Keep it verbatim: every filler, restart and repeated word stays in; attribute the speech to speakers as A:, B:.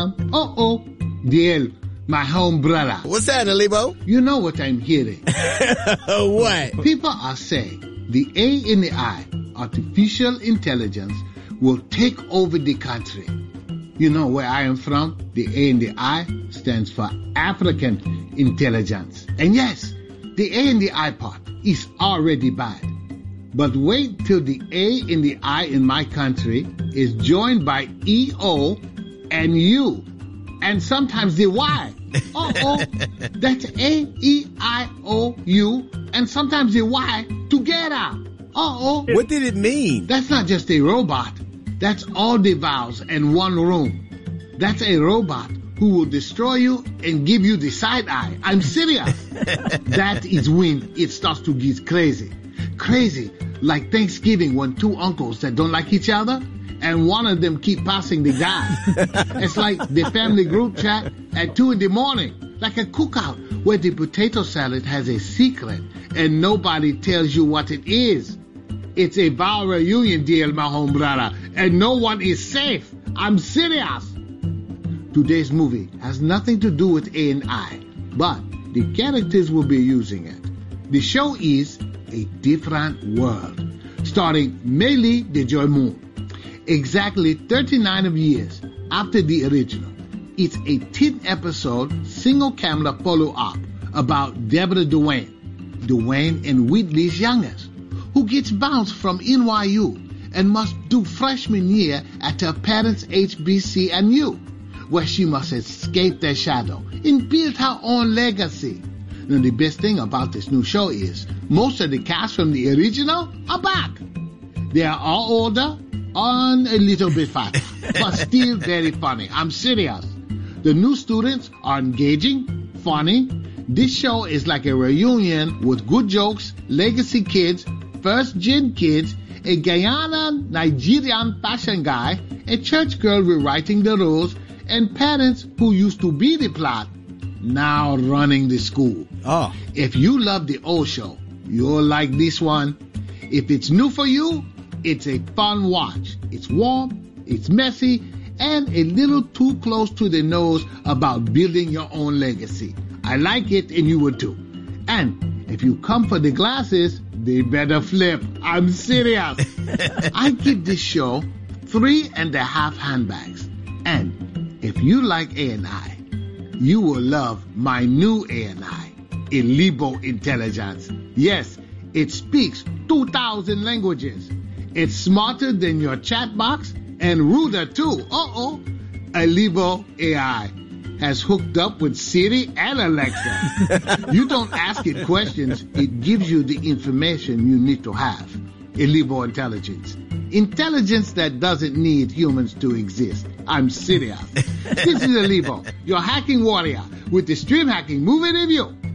A: from? Uh-oh. Diel, my home brother.
B: What's that, Alibo?
A: You know what I'm hearing.
B: What?
A: People are saying the A in the I, artificial intelligence, will take over the country. You know where I am from? The A in the I stands for African intelligence. And yes, the A in the I part is already bad. But wait till the A in the I in my country is joined by E O and U, and sometimes the Y. Uh-oh, that's A E I O U, and sometimes the Y together. Uh-oh.
B: What did it mean?
A: That's not just a robot. That's all the vowels in one room. That's a robot who will destroy you and give you the side eye. I'm serious. That is when it starts to get crazy. Crazy, like Thanksgiving when two uncles that don't like each other and one of them keep passing the guy. It's like the family group chat at two in the morning, like a cookout where the potato salad has a secret and nobody tells you what it is. It's a vow reunion deal, my home brother, and no one is safe. I'm serious. Today's movie has nothing to do with A and I, but the characters will be using it. The show is A Different World, starring Meili de Joy Moon. Exactly thirty-nine of years after the original, it's a ten-episode single-camera follow-up about Deborah Duane, Duane and Whitley's youngest, who gets bounced from N Y U and must do freshman year at her parents' H B C N U, where she must escape their shadow and build her own legacy. Now, the best thing about this new show is most of the cast from the original are back. They are all older and a little bit fatter, but still very funny. I'm serious. The new students are engaging, funny. This show is like a reunion with good jokes, legacy kids, first-gen kids, a Guyana Nigerian fashion guy, a church girl rewriting the rules, and parents who used to be the plot, now running the school.
B: Oh.
A: If you love the old show, you'll like this one. If it's new for you, it's a fun watch. It's warm, it's messy, and a little too close to the nose about building your own legacy. I like it, and you would too. And if you come for the glasses, they better flip. I'm serious. I give this show three and a half handbags. And if you like A and I, you will love my new A and I, Alibo Intelligence. Yes, it speaks two thousand languages. It's smarter than your chat box and ruder too. Uh-oh. Alibo A I has hooked up with Siri and Alexa. You don't ask it questions, it gives you the information you need to have. Alibo Intelligence. Intelligence that doesn't need humans to exist. I'm serious. This is Alibo, your hacking warrior, with the Stream Hacking Movie Review.